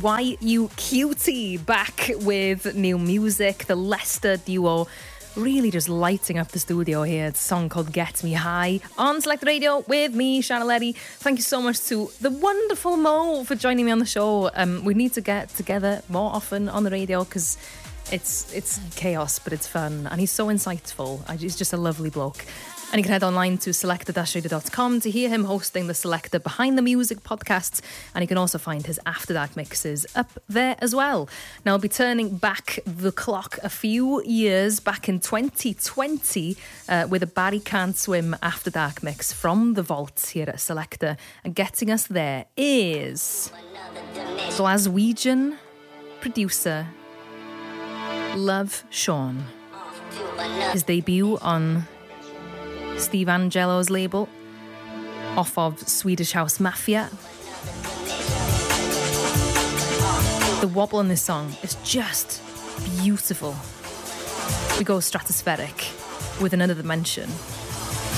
YUQT back with new music. The Leicester duo really just lighting up the studio here. It's a song called Get Me High on Select Radio with me, Shannon Leddy. Thank you so much to the wonderful Mo for joining me on the show. We need to get together more often on the radio because it's chaos, but it's fun. And he's so insightful. He's just a lovely bloke. And you can head online to selector-radio.com to hear him hosting the Selector Behind the Music podcast. And you can also find his After Dark mixes up there as well. Now, I'll be turning back the clock a few years back in 2020 with a Barry Can't Swim After Dark mix from the vault here at Selector. And getting us there is Glaswegian producer Love Sean. His debut on Steve Angelo's label, off of Swedish House Mafia. The wobble in this song is just beautiful. We go stratospheric with Another Dimension.